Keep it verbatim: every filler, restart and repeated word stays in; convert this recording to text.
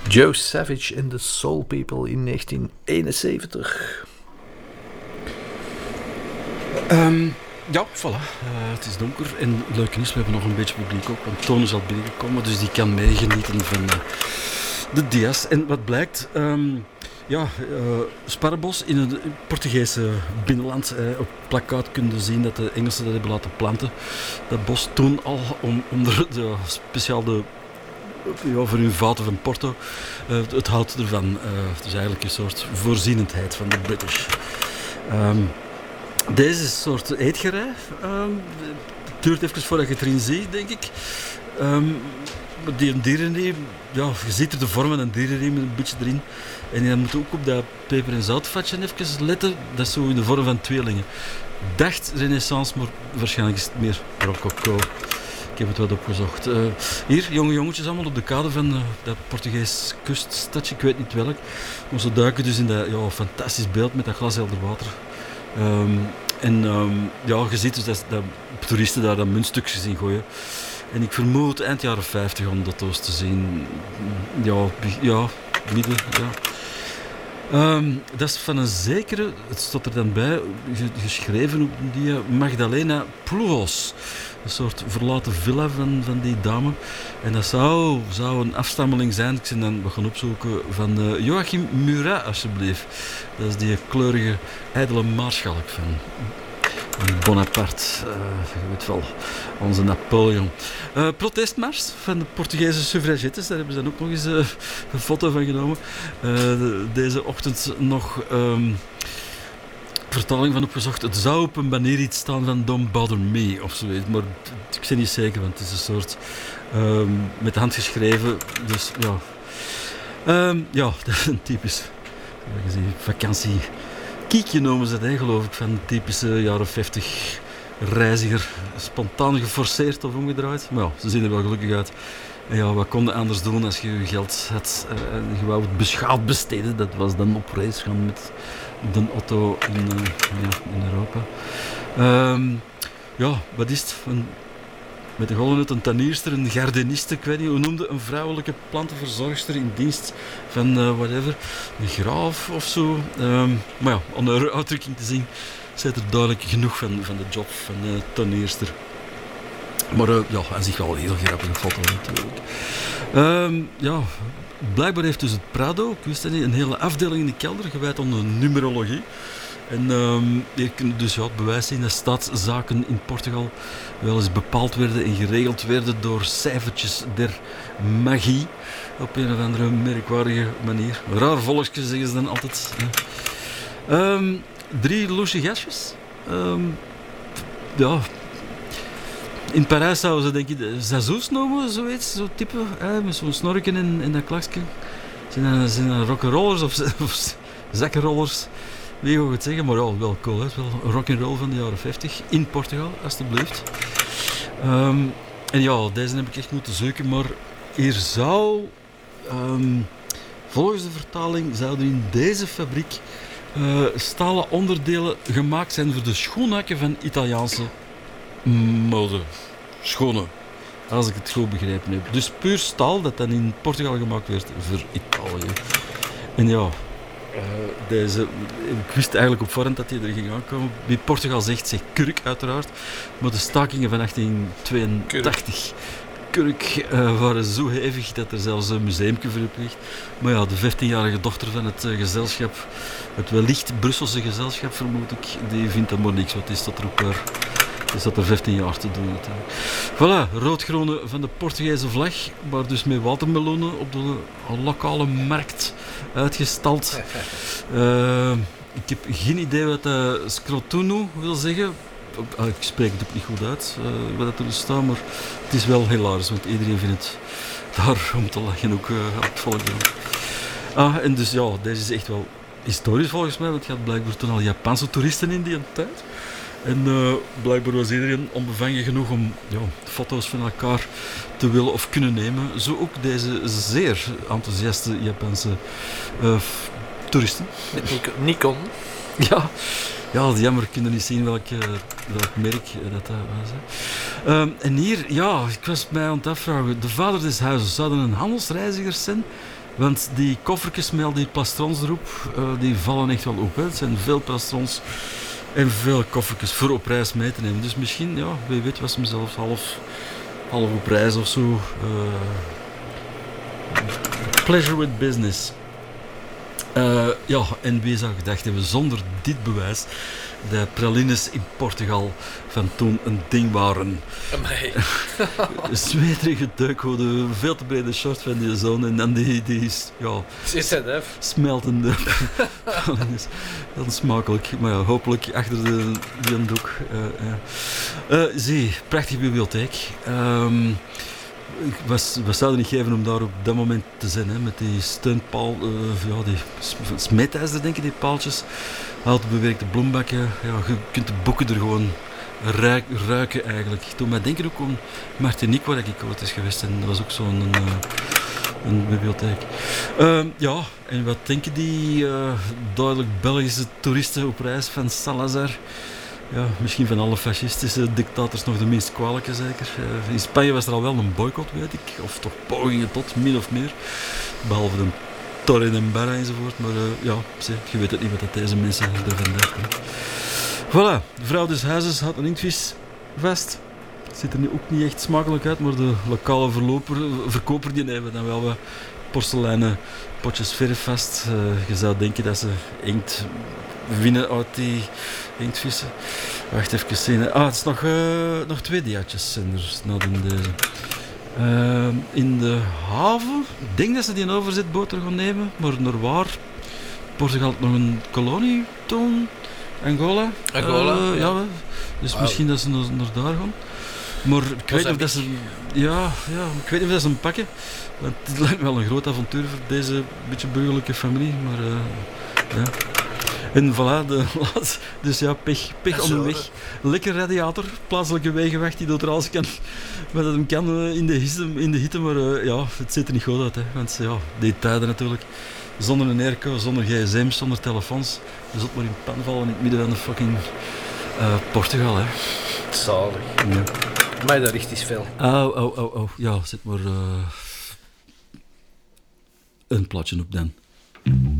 Joe Savage en The Soul People in negentien eenenzeventig. Um, ja, voilà. Uh, het is donker en leuk is, we hebben nog een beetje publiek ook, want Toon is al binnengekomen, dus die kan meegenieten van uh, de dia's. En wat blijkt, um, ja, uh, Sparrebos in het Portugese binnenland, uh, op plakkaat kun je zien dat de Engelsen dat hebben laten planten. Dat bos toen al om, onder de speciaal de ja, voor hun vaten van Porto. Uh, het houdt ervan. Uh, het is eigenlijk een soort voorzienendheid van de British. Um, deze soort eetgerij. Um, het duurt even voordat je het erin ziet, denk ik. Um, die een dierenriem, ja, je ziet er de vorm van een dierenriem een beetje erin. En je moet ook op dat peper- en zoutvatje even letten. Dat is zo in de vorm van tweelingen. Ik dacht renaissance, maar waarschijnlijk is het meer rococo. Ik heb het wat opgezocht. Uh, hier, jonge jongetjes allemaal op de kade van uh, dat Portugees kuststadje, ik weet niet welk. Maar ze duiken dus in dat ja, fantastisch beeld met dat glashelder water. Um, en um, ja, je ziet dus dat, dat toeristen daar dan muntstukjes in gooien. En ik vermoed eind jaren vijftig om dat toos te zien. Ja, ja midden, ja. Um, dat is van een zekere, het stond er dan bij, geschreven op die Magdalena Plouos. Een soort verlaten villa van, van die dame. En dat zou, zou een afstammeling zijn, ik ben dan we gaan opzoeken, van uh, Joachim Murat, alsjeblieft. Dat is die kleurige, ijdele maarschalk van Bonaparte. Uh, je weet wel, onze Napoleon. Uh, protestmars van de Portugese suffragettes, daar hebben ze dan ook nog eens uh, een foto van genomen. Uh, de, deze ochtend nog... Um, vertaling van opgezocht. Het zou op een banner iets staan van Don't Bother Me of zoiets, maar ik ben niet zeker, want het is een soort um, met de hand geschreven. Dus ja, um, ja, dat is een typisch vakantie. Kiekje noemen ze het, hè, geloof ik, van de typische jaren vijftig reiziger. Spontaan geforceerd of omgedraaid. Maar ja, ze zien er wel gelukkig uit. En ja, wat kon je anders doen als je je geld had uh, en je wou het beschaafd besteden? Dat was dan op reis gaan met de auto in, uh, ja, in Europa. Um, ja, wat is het? Een, met de golvenhut een tanierster, een gardeniste, ik weet niet, hoe noemde een vrouwelijke plantenverzorgster in dienst van uh, whatever, een graaf of zo. Um, maar ja, om een uitdrukking te zien, zit er duidelijk genoeg van, van de job van de tanierster. Maar uh, ja, aan zich wel een heel grappige foto natuurlijk. Um, ja, blijkbaar heeft dus het Prado, ik wist het niet, een hele afdeling in de kelder gewijd aan de numerologie. En um, hier kun je dus ja, het bewijs zien dat staatszaken in Portugal wel eens bepaald werden en geregeld werden door cijfertjes der magie. Op een of andere merkwaardige manier. Raar volksje zeggen ze dan altijd. Ja. Um, drie loesje gastjes. Um, ja... In Parijs zouden ze denk ik de Zazous noemen, zoiets, zo'n type, hè, met zo'n snorken en, en dat klaksje. Zijn dat, zijn dat rock'n'rollers of, of zakkenrollers? Wie wil ik het zeggen, maar ja, wel cool, hè. Wel rock'n'roll van de jaren vijftig in Portugal, alstublieft. Um, en ja, deze heb ik echt moeten zoeken, maar hier zou, um, volgens de vertaling, zouden in deze fabriek uh, stalen onderdelen gemaakt zijn voor de schoenhakken van Italiaanse mode, schone, als ik het goed begrepen heb. Dus puur staal dat dan in Portugal gemaakt werd voor Italië. En ja, uh, deze, ik wist eigenlijk op voorhand dat hij er ging aankomen. Wie Portugal zegt, zegt kurk uiteraard, maar de stakingen van achttien tweeëntachtig kurk uh, waren zo hevig dat er zelfs een museumje voor ligt. Maar ja, de vijftienjarige dochter van het uh, gezelschap, het wellicht Brusselse gezelschap vermoed ik, die vindt dat maar niks, wat is dat er ook weer. Dus dat er vijftien jaar te doen natuurlijk. Voilà, rood-groene van de Portugese vlag, maar dus met watermeloenen op de lokale markt uitgestald. Uh, ik heb geen idee wat uh, scrotuno wil zeggen. Uh, ik spreek het ook niet goed uit, uh, wat er dus staat, maar het is wel hilarisch, want iedereen vindt het daar om te lachen ook uh, op het volk. Ah, en dus ja, deze is echt wel historisch volgens mij, want het gaat blijkbaar toen al Japanse toeristen in die tijd. En uh, blijkbaar was iedereen onbevangen genoeg om ja, foto's van elkaar te willen of kunnen nemen. Zo ook deze zeer enthousiaste Japanse uh, toeristen. Met Nikon. Ja, ja, jammer, kunnen niet zien welk, uh, welk merk dat was. Hè. Um, en hier, ja, ik was mij aan het afvragen. De vader des huizes, zouden een handelsreiziger zijn? Want die koffertjes met al die plastrons erop, uh, die vallen echt wel op. Hè. Het zijn veel plastrons en veel koffertjes voor op reis mee te nemen. Dus misschien, ja, wie weet was hem zelfs half, half op reis of zo. Uh, pleasure with business. Uh, ja, en wie zou gedacht hebben, zonder dit bewijs, de pralines in Portugal van toen een ding waren. Amai. Zweterige duikhoeden, veel te brede short van die zoon en dan die, die ja, smeltende pralines. Dat is smakelijk, maar ja, hopelijk achter de, die doek. Uh, uh. Uh, zie, prachtige bibliotheek. Um, Was, we zouden niet geven om daar op dat moment te zijn, hè, met die steunpaal, uh, ja, die smetijzer, denk ik, die paaltjes. Houten bewerkte bloembakken. Ja, je kunt de boeken er gewoon ruik, ruiken eigenlijk. Toen mij denken ook om Martinique, waar ik ooit is geweest, en dat was ook zo'n een, een bibliotheek. Uh, ja, en wat denken die uh, duidelijk Belgische toeristen op reis van Salazar? Ja, misschien van alle fascistische dictators nog de minst kwalijke zeker. Uh, in Spanje was er al wel een boycott, weet ik. Of toch pogingen tot, min of meer. Behalve de Torre en Barra enzovoort. Maar uh, ja, je weet het niet wat deze mensen ervan dachten. Voilà, de vrouw des huizes had een inktvis vast. Ziet er nu ook niet echt smakelijk uit, maar de lokale verloper, verkoper die hebben dan wel wat porseleinen potjes verf vast. Uh, je zou denken dat ze inkt winnen uit die inktvissen. Wacht even zien. Ah, het is nog, uh, nog twee diaatjes zijn er snel in deze. Uh, in de haven. Ik denk dat ze die een overzetboter gaan nemen, maar naar waar? Portugal had nog een kolonie toen. Angola. Angola, uh, ja. ja. Dus wow. misschien dat ze naar, naar daar gaan. Maar ik weet niet of dat ze... Ja, ja, ik weet niet of dat ze hem pakken. Want het lijkt me wel een groot avontuur voor deze beetje burgerlijke familie. Maar uh, ja... En voilà, de laatste. Dus ja, pech, pech onderweg. Lekker radiator, plaatselijke wegenwacht die doet er alles kan wat het hem kan uh, in, de hitte, in de hitte. Maar uh, ja, het ziet er niet goed uit. Hè. Want ja, die tijden natuurlijk. Zonder een airco, zonder gsm's, zonder telefoons. Je zult maar in pan vallen in het midden van de fucking uh, Portugal. Hè. Zalig. Ja. Maar dat richt is veel. Oh, oh, oh, oh. Ja, zet maar uh, een plaatje op dan.